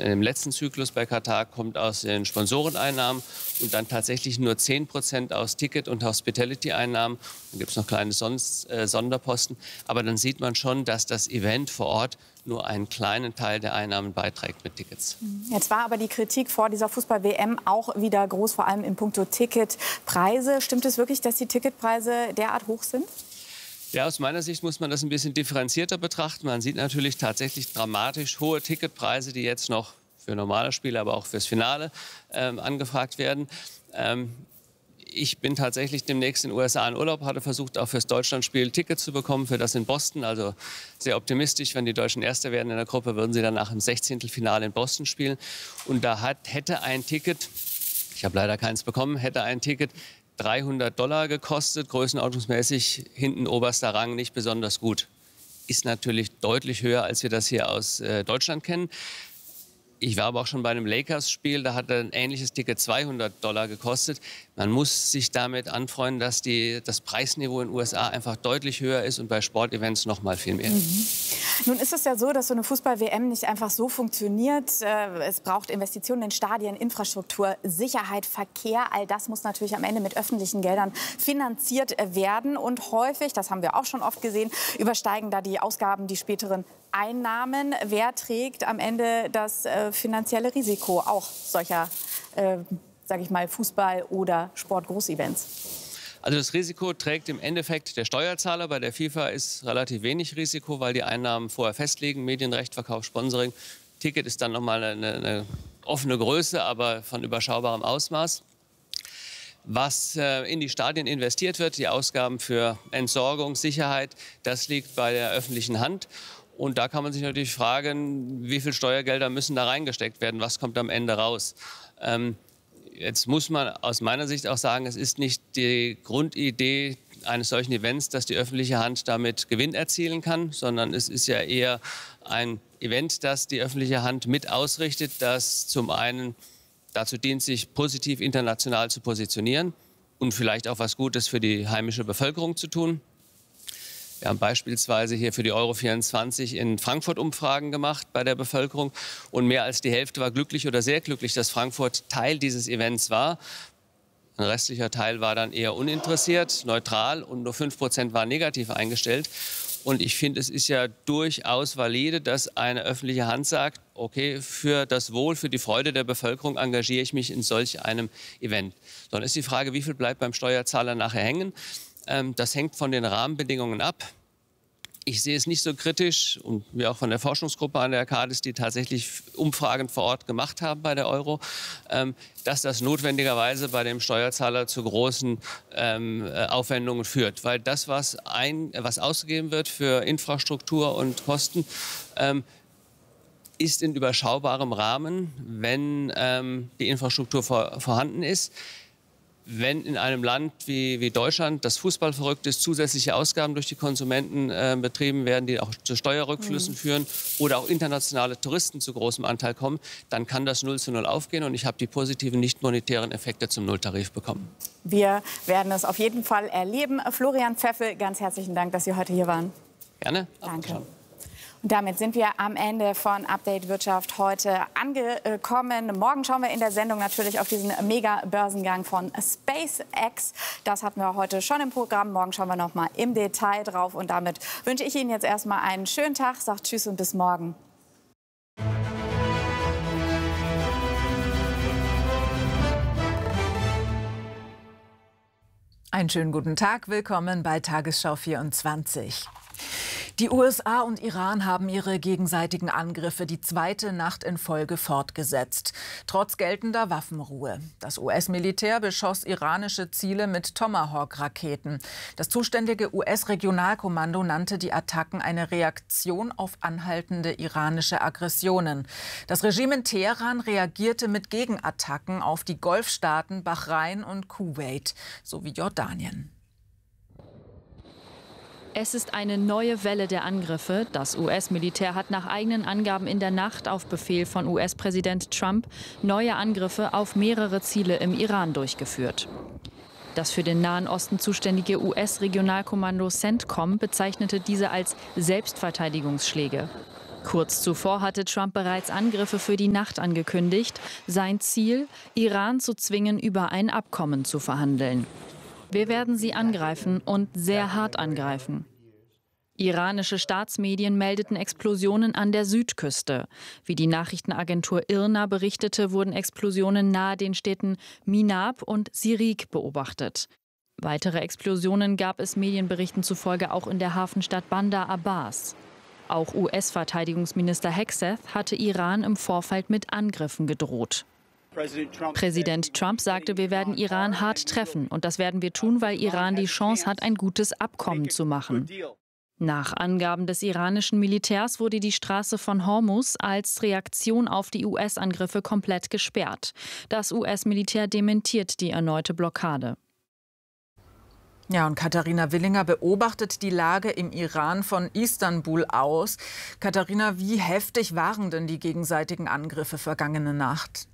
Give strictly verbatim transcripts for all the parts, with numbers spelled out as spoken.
im letzten Zyklus bei Katar kommt aus den Sponsoreneinnahmen und dann tatsächlich nur zehn Prozent aus Ticket- und Hospitality-Einnahmen. Dann gibt es noch kleine Sonst, äh, Sonderposten. Aber dann sieht man schon, dass das Event vor Ort nur einen kleinen Teil der Einnahmen beiträgt mit Tickets. Jetzt war aber die Kritik vor dieser Fußball-W M auch wieder groß, vor allem in puncto Ticketpreise. Stimmt es wirklich, dass die Ticketpreise derart hoch sind? Ja, aus meiner Sicht muss man das ein bisschen differenzierter betrachten. Man sieht natürlich tatsächlich dramatisch hohe Ticketpreise, die jetzt noch für normale Spiele, aber auch fürs Finale ähm, angefragt werden. Ähm, ich bin tatsächlich demnächst in den U S A in Urlaub, hatte versucht, auch fürs Deutschlandspiel Tickets zu bekommen, für das in Boston. Also sehr optimistisch, wenn die Deutschen Erster werden in der Gruppe, würden sie danach im Sechzehntelfinale in Boston spielen. Und da hat, hätte ein Ticket, ich habe leider keins bekommen, hätte ein Ticket dreihundert Dollar gekostet, größenordnungsmäßig hinten oberster Rang, nicht besonders gut. Ist natürlich deutlich höher, als wir das hier aus äh, Deutschland kennen. Ich war aber auch schon bei einem Lakers-Spiel, da hat ein ähnliches Ticket zweihundert Dollar gekostet. Man muss sich damit anfreunden, dass die, das Preisniveau in den U S A einfach deutlich höher ist und bei Sportevents noch mal viel mehr. Mhm. Nun ist es ja so, dass so eine Fußball-W M nicht einfach so funktioniert. Es braucht Investitionen in Stadien, Infrastruktur, Sicherheit, Verkehr. All das muss natürlich am Ende mit öffentlichen Geldern finanziert werden. Und häufig, das haben wir auch schon oft gesehen, übersteigen da die Ausgaben die späteren Einnahmen. Wer trägt am Ende das äh, finanzielle Risiko auch solcher, äh, sage ich mal, Fußball- oder Sport-Großevents? Also das Risiko trägt im Endeffekt der Steuerzahler. Bei der FIFA ist relativ wenig Risiko, weil die Einnahmen vorher festlegen. Medienrecht, Verkauf, Sponsoring. Ticket ist dann nochmal eine, eine offene Größe, aber von überschaubarem Ausmaß. Was äh, in die Stadien investiert wird, die Ausgaben für Entsorgung, Sicherheit, das liegt bei der öffentlichen Hand. Und da kann man sich natürlich fragen, wie viel Steuergelder müssen da reingesteckt werden? Was kommt am Ende raus? Ähm, jetzt muss man aus meiner Sicht auch sagen, es ist nicht die Grundidee eines solchen Events, dass die öffentliche Hand damit Gewinn erzielen kann, sondern es ist ja eher ein Event, das die öffentliche Hand mit ausrichtet, das zum einen dazu dient, sich positiv international zu positionieren und vielleicht auch was Gutes für die heimische Bevölkerung zu tun. Wir haben beispielsweise hier für die Euro vierundzwanzig in Frankfurt Umfragen gemacht bei der Bevölkerung. Und mehr als die Hälfte war glücklich oder sehr glücklich, dass Frankfurt Teil dieses Events war. Ein restlicher Teil war dann eher uninteressiert, neutral und nur fünf Prozent waren negativ eingestellt. Und ich finde, es ist ja durchaus valide, dass eine öffentliche Hand sagt, okay, für das Wohl, für die Freude der Bevölkerung engagiere ich mich in solch einem Event. So, dann ist die Frage, wie viel bleibt beim Steuerzahler nachher hängen? Das hängt von den Rahmenbedingungen ab. Ich sehe es nicht so kritisch, und wir auch von der Forschungsgruppe an der Arcadis, die tatsächlich Umfragen vor Ort gemacht haben bei der Euro, dass das notwendigerweise bei dem Steuerzahler zu großen Aufwendungen führt. Weil das, was, ein, was ausgegeben wird für Infrastruktur und Kosten, ist in überschaubarem Rahmen, wenn die Infrastruktur vor, vorhanden ist. Wenn in einem Land wie, wie Deutschland, das Fußball verrückt ist, zusätzliche Ausgaben durch die Konsumenten äh, betrieben werden, die auch zu Steuerrückflüssen mhm. führen oder auch internationale Touristen zu großem Anteil kommen, dann kann das null zu null aufgehen und ich habe die positiven nicht-monetären Effekte zum Nulltarif bekommen. Wir werden es auf jeden Fall erleben. Florian Pfeffel, ganz herzlichen Dank, dass Sie heute hier waren. Gerne. Danke. Und damit sind wir am Ende von Update Wirtschaft heute angekommen. Morgen schauen wir in der Sendung natürlich auf diesen Mega-Börsengang von SpaceX. Das hatten wir heute schon im Programm. Morgen schauen wir noch mal im Detail drauf. Und damit wünsche ich Ihnen jetzt erstmal einen schönen Tag. Sagt Tschüss und bis morgen. Einen schönen guten Tag. Willkommen bei Tagesschau vierundzwanzig. Die U S A und Iran haben ihre gegenseitigen Angriffe die zweite Nacht in Folge fortgesetzt, trotz geltender Waffenruhe. Das U S-Militär beschoss iranische Ziele mit Tomahawk-Raketen. Das zuständige U S-Regionalkommando nannte die Attacken eine Reaktion auf anhaltende iranische Aggressionen. Das Regime in Teheran reagierte mit Gegenattacken auf die Golfstaaten Bahrain und Kuwait sowie Jordanien. Es ist eine neue Welle der Angriffe. Das U S-Militär hat nach eigenen Angaben in der Nacht auf Befehl von U S-Präsident Trump neue Angriffe auf mehrere Ziele im Iran durchgeführt. Das für den Nahen Osten zuständige U S-Regionalkommando CENTCOM bezeichnete diese als Selbstverteidigungsschläge. Kurz zuvor hatte Trump bereits Angriffe für die Nacht angekündigt. Sein Ziel, Iran zu zwingen, über ein Abkommen zu verhandeln. Wir werden sie angreifen und sehr hart angreifen. Iranische Staatsmedien meldeten Explosionen an der Südküste. Wie die Nachrichtenagentur I R N A berichtete, wurden Explosionen nahe den Städten Minab und Sirik beobachtet. Weitere Explosionen gab es Medienberichten zufolge auch in der Hafenstadt Bandar Abbas. Auch U S-Verteidigungsminister Hegseth hatte Iran im Vorfeld mit Angriffen gedroht. Präsident Trump sagte, wir werden Iran hart treffen. Und das werden wir tun, weil Iran die Chance hat, ein gutes Abkommen zu machen. Nach Angaben des iranischen Militärs wurde die Straße von Hormuz als Reaktion auf die U S-Angriffe komplett gesperrt. Das U S-Militär dementiert die erneute Blockade. Ja, und Katharina Willinger beobachtet die Lage im Iran von Istanbul aus. Katharina, wie heftig waren denn die gegenseitigen Angriffe vergangene Nacht?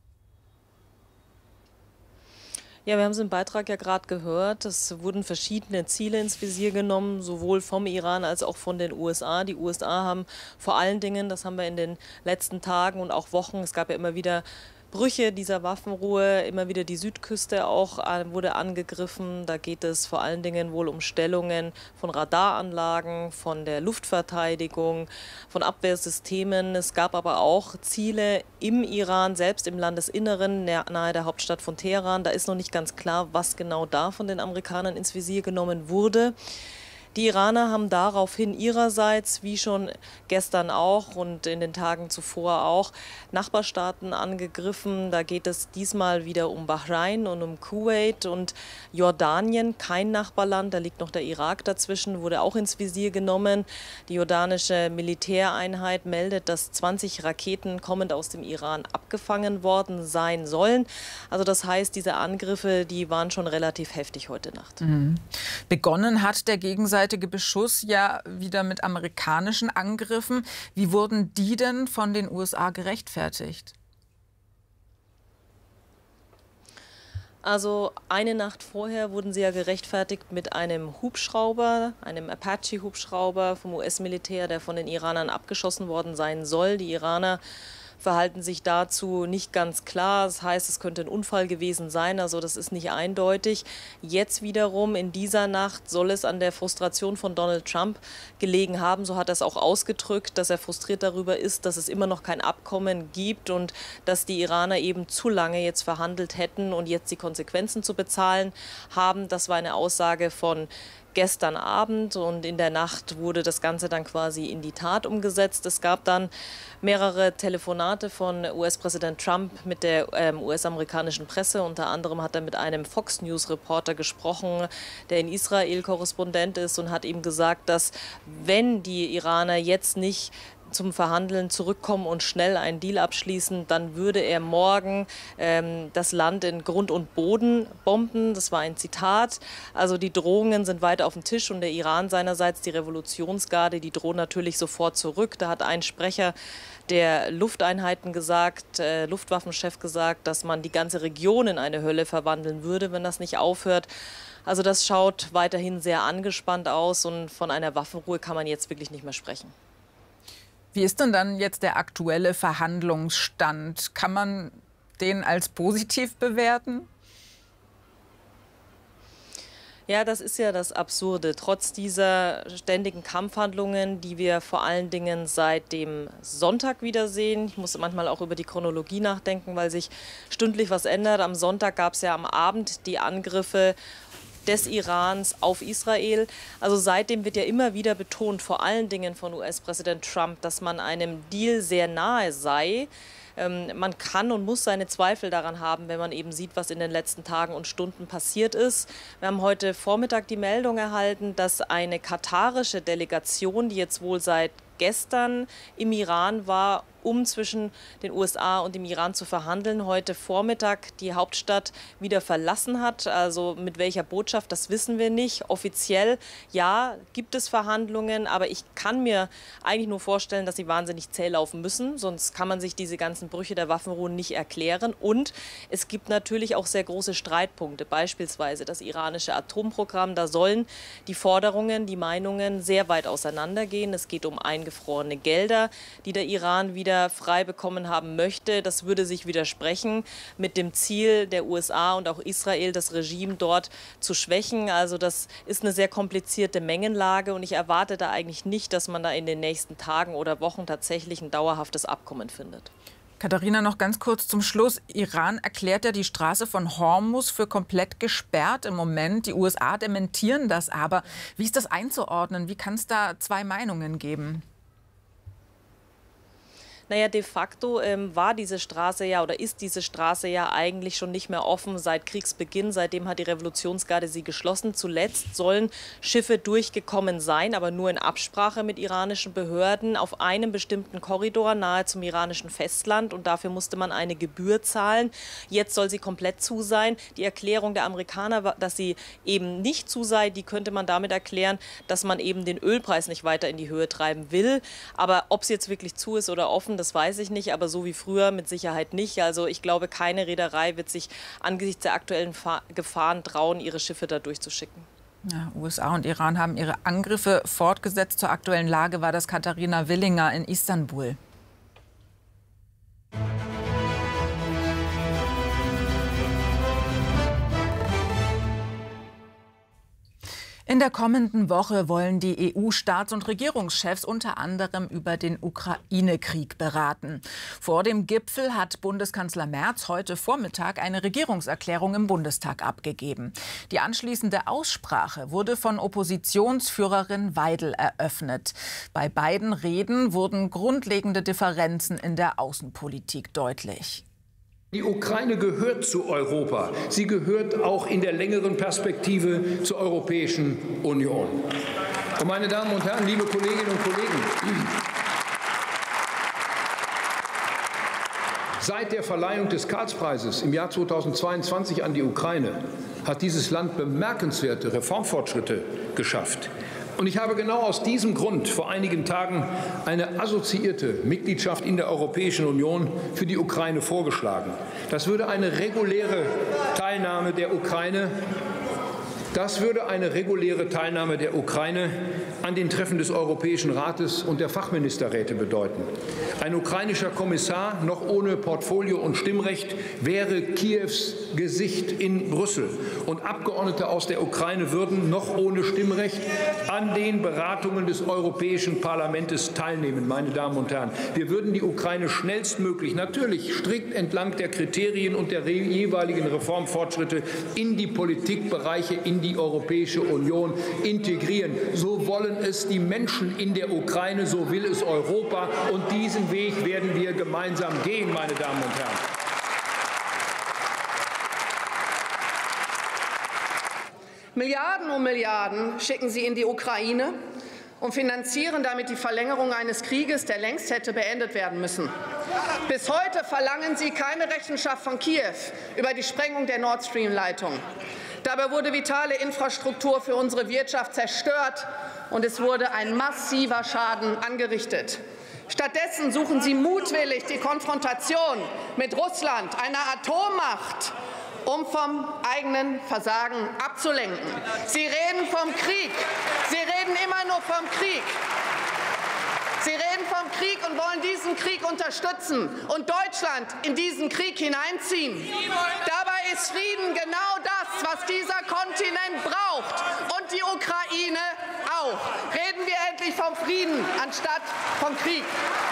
Ja, wir haben es im Beitrag ja gerade gehört. Es wurden verschiedene Ziele ins Visier genommen, sowohl vom Iran als auch von den U S A. Die U S A haben vor allen Dingen, das haben wir in den letzten Tagen und auch Wochen, es gab ja immer wieder Brüche dieser Waffenruhe, immer wieder die Südküste auch wurde angegriffen. Da geht es vor allen Dingen wohl um Stellungen von Radaranlagen, von der Luftverteidigung, von Abwehrsystemen. Es gab aber auch Ziele im Iran, selbst im Landesinneren, nahe der Hauptstadt von Teheran. Da ist noch nicht ganz klar, was genau da von den Amerikanern ins Visier genommen wurde. Die Iraner haben daraufhin ihrerseits, wie schon gestern auch und in den Tagen zuvor auch, Nachbarstaaten angegriffen. Da geht es diesmal wieder um Bahrain und um Kuwait und Jordanien, kein Nachbarland. Da liegt noch der Irak dazwischen, wurde auch ins Visier genommen. Die jordanische Militäreinheit meldet, dass zwanzig Raketen kommend aus dem Iran abgefangen worden sein sollen. Also das heißt, diese Angriffe, die waren schon relativ heftig heute Nacht. Mhm. Begonnen hat der gegenseitige Beschuss ja wieder mit amerikanischen Angriffen. Wie wurden die denn von den U S A gerechtfertigt? Also eine Nacht vorher wurden sie ja gerechtfertigt mit einem Hubschrauber, einem Apache-Hubschrauber vom U S-Militär, der von den Iranern abgeschossen worden sein soll. Die Iraner verhalten sich dazu nicht ganz klar. Das heißt, es könnte ein Unfall gewesen sein, also das ist nicht eindeutig. Jetzt wiederum in dieser Nacht soll es an der Frustration von Donald Trump gelegen haben. So hat er es auch ausgedrückt, dass er frustriert darüber ist, dass es immer noch kein Abkommen gibt und dass die Iraner eben zu lange jetzt verhandelt hätten und jetzt die Konsequenzen zu bezahlen haben. Das war eine Aussage von gestern Abend und in der Nacht wurde das Ganze dann quasi in die Tat umgesetzt. Es gab dann mehrere Telefonate von U S-Präsident Trump mit der ähm, U S-amerikanischen Presse. Unter anderem hat er mit einem Fox News-Reporter gesprochen, der in Israel Korrespondent ist und hat ihm gesagt, dass wenn die Iraner jetzt nicht zum Verhandeln zurückkommen und schnell einen Deal abschließen, dann würde er morgen ähm, das Land in Grund und Boden bomben. Das war ein Zitat. Also die Drohungen sind weiter auf dem Tisch und der Iran seinerseits, die Revolutionsgarde, die drohen natürlich sofort zurück. Da hat ein Sprecher der Lufteinheiten gesagt, äh, Luftwaffenchef gesagt, dass man die ganze Region in eine Hölle verwandeln würde, wenn das nicht aufhört. Also das schaut weiterhin sehr angespannt aus und von einer Waffenruhe kann man jetzt wirklich nicht mehr sprechen. Wie ist denn dann jetzt der aktuelle Verhandlungsstand? Kann man den als positiv bewerten? Ja, das ist ja das Absurde. Trotz dieser ständigen Kampfhandlungen, die wir vor allen Dingen seit dem Sonntag wiedersehen. Ich muss manchmal auch über die Chronologie nachdenken, weil sich stündlich was ändert. Am Sonntag gab es ja am Abend die Angriffe des Irans auf Israel. Also seitdem wird ja immer wieder betont, vor allen Dingen von U S-Präsident Trump, dass man einem Deal sehr nahe sei. Ähm, man kann und muss seine Zweifel daran haben, wenn man eben sieht, was in den letzten Tagen und Stunden passiert ist. Wir haben heute Vormittag die Meldung erhalten, dass eine katarische Delegation, die jetzt wohl seit gestern im Iran war, um zwischen den U S A und dem Iran zu verhandeln, heute Vormittag die Hauptstadt wieder verlassen hat. Also mit welcher Botschaft, das wissen wir nicht. Offiziell, ja, gibt es Verhandlungen, aber ich kann mir eigentlich nur vorstellen, dass sie wahnsinnig zäh laufen müssen. Sonst kann man sich diese ganzen Brüche der Waffenruhen nicht erklären. Und es gibt natürlich auch sehr große Streitpunkte, beispielsweise das iranische Atomprogramm. Da sollen die Forderungen, die Meinungen sehr weit auseinandergehen. Es geht um eingefrorene Gelder, die der Iran wieder frei bekommen haben möchte. Das würde sich widersprechen mit dem Ziel der U S A und auch Israel, das Regime dort zu schwächen. Also das ist eine sehr komplizierte Mengenlage und ich erwarte da eigentlich nicht, dass man da in den nächsten Tagen oder Wochen tatsächlich ein dauerhaftes Abkommen findet. Katharina, noch ganz kurz zum Schluss. Iran erklärt ja die Straße von Hormuz für komplett gesperrt im Moment. Die U S A dementieren das aber. Wie ist das einzuordnen? Wie kann es da zwei Meinungen geben? Naja, de facto ähm, war diese Straße ja oder ist diese Straße ja eigentlich schon nicht mehr offen seit Kriegsbeginn. Seitdem hat die Revolutionsgarde sie geschlossen. Zuletzt sollen Schiffe durchgekommen sein, aber nur in Absprache mit iranischen Behörden auf einem bestimmten Korridor nahe zum iranischen Festland. Und dafür musste man eine Gebühr zahlen. Jetzt soll sie komplett zu sein. Die Erklärung der Amerikaner, dass sie eben nicht zu sei, die könnte man damit erklären, dass man eben den Ölpreis nicht weiter in die Höhe treiben will. Aber ob sie jetzt wirklich zu ist oder offen, das weiß ich nicht, aber so wie früher mit Sicherheit nicht. Also ich glaube, keine Reederei wird sich angesichts der aktuellen Gefahren trauen, ihre Schiffe da durchzuschicken. Ja, U S A und Iran haben ihre Angriffe fortgesetzt. Zur aktuellen Lage war das Katharina Willinger in Istanbul. In der kommenden Woche wollen die E U-Staats- und Regierungschefs unter anderem über den Ukraine-Krieg beraten. Vor dem Gipfel hat Bundeskanzler Merz heute Vormittag eine Regierungserklärung im Bundestag abgegeben. Die anschließende Aussprache wurde von Oppositionsführerin Weidel eröffnet. Bei beiden Reden wurden grundlegende Differenzen in der Außenpolitik deutlich. Die Ukraine gehört zu Europa. Sie gehört auch in der längeren Perspektive zur Europäischen Union. Und meine Damen und Herren, liebe Kolleginnen und Kollegen, seit der Verleihung des Karlspreises im Jahr zweitausendzweiundzwanzig an die Ukraine hat dieses Land bemerkenswerte Reformfortschritte geschafft. Und ich habe genau aus diesem Grund vor einigen Tagen eine assoziierte Mitgliedschaft in der Europäischen Union für die Ukraine vorgeschlagen. Das würde eine reguläre Teilnahme der Ukraine Das würde eine reguläre Teilnahme der Ukraine an den Treffen des Europäischen Rates und der Fachministerräte bedeuten. Ein ukrainischer Kommissar, noch ohne Portfolio und Stimmrecht, wäre Kiews Gesicht in Brüssel. Und Abgeordnete aus der Ukraine würden, noch ohne Stimmrecht, an den Beratungen des Europäischen Parlaments teilnehmen. Meine Damen und Herren, wir würden die Ukraine schnellstmöglich, natürlich strikt entlang der Kriterien und der jeweiligen Reformfortschritte, in die Politikbereiche, in die Europäische Union integrieren. So wollen es die Menschen in der Ukraine, so will es Europa. Und diesen Weg werden wir gemeinsam gehen, meine Damen und Herren. Milliarden um Milliarden schicken Sie in die Ukraine und finanzieren damit die Verlängerung eines Krieges, der längst hätte beendet werden müssen. Bis heute verlangen Sie keine Rechenschaft von Kiew über die Sprengung der Nord Stream-Leitung. Dabei wurde vitale Infrastruktur für unsere Wirtschaft zerstört, und es wurde ein massiver Schaden angerichtet. Stattdessen suchen Sie mutwillig die Konfrontation mit Russland, einer Atommacht, um vom eigenen Versagen abzulenken. Sie reden vom Krieg. Sie reden immer nur vom Krieg. Sie reden vom Krieg und wollen diesen Krieg unterstützen und Deutschland in diesen Krieg hineinziehen. Dabei ist Frieden genau das, was dieser Kontinent braucht, und die Ukraine auch. Reden wir endlich vom Frieden anstatt vom Krieg.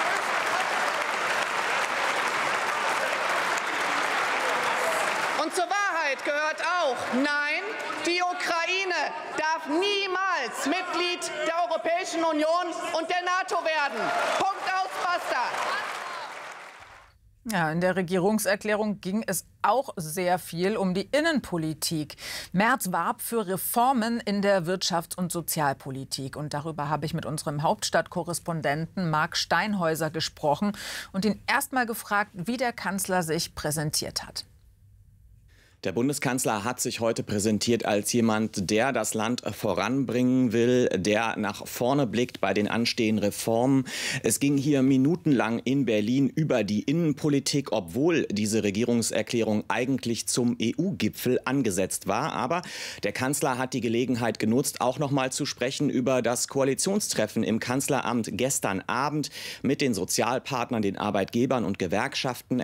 Und zur Wahrheit gehört auch, nein, die Ukraine darf niemals Mitglied der Europäischen Union und der NATO werden. Punkt, aus, basta. Ja, in der Regierungserklärung ging es auch sehr viel um die Innenpolitik. Merz warb für Reformen in der Wirtschafts- und Sozialpolitik. Und darüber habe ich mit unserem Hauptstadtkorrespondenten Marc Steinhäuser gesprochen und ihn erst mal gefragt, wie der Kanzler sich präsentiert hat. Der Bundeskanzler hat sich heute präsentiert als jemand, der das Land voranbringen will, der nach vorne blickt bei den anstehenden Reformen. Es ging hier minutenlang in Berlin über die Innenpolitik, obwohl diese Regierungserklärung eigentlich zum E U-Gipfel angesetzt war. Aber der Kanzler hat die Gelegenheit genutzt, auch noch mal zu sprechen über das Koalitionstreffen im Kanzleramt gestern Abend mit den Sozialpartnern, den Arbeitgebern und Gewerkschaften.